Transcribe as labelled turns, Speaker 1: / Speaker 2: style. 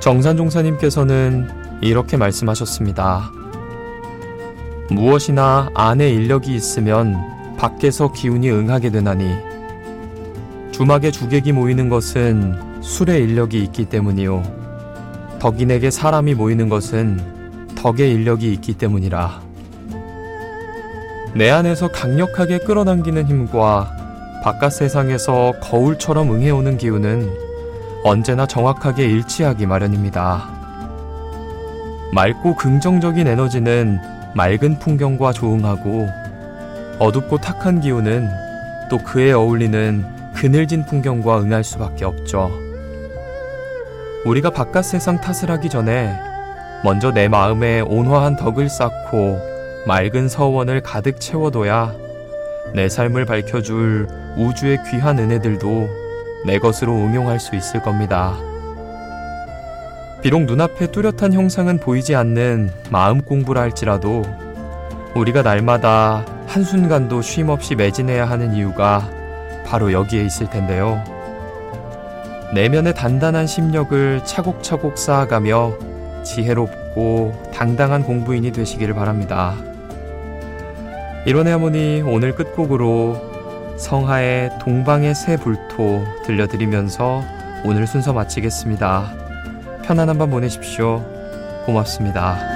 Speaker 1: 정산종사님께서는 이렇게 말씀하셨습니다. 무엇이나 안에 인력이 있으면 밖에서 기운이 응하게 되나니 주막에 주객이 모이는 것은 술의 인력이 있기 때문이요 덕인에게 사람이 모이는 것은 덕의 인력이 있기 때문이라. 내 안에서 강력하게 끌어당기는 힘과 바깥 세상에서 거울처럼 응해오는 기운은 언제나 정확하게 일치하기 마련입니다. 맑고 긍정적인 에너지는 맑은 풍경과 조응하고 어둡고 탁한 기운은 또 그에 어울리는 그늘진 풍경과 응할 수밖에 없죠. 우리가 바깥 세상 탓을 하기 전에 먼저 내 마음에 온화한 덕을 쌓고 맑은 서원을 가득 채워둬야 내 삶을 밝혀줄 우주의 귀한 은혜들도 내 것으로 응용할 수 있을 겁니다. 비록 눈앞에 뚜렷한 형상은 보이지 않는 마음 공부라 할지라도 우리가 날마다 한순간도 쉼없이 매진해야 하는 이유가 바로 여기에 있을 텐데요. 내면의 단단한 심력을 차곡차곡 쌓아가며 지혜롭고 당당한 공부인이 되시기를 바랍니다. 일원의 하모니 오늘 끝곡으로 성하의 동방의 새 불토 들려드리면서 오늘 순서 마치겠습니다. 편안한 밤 보내십시오. 고맙습니다.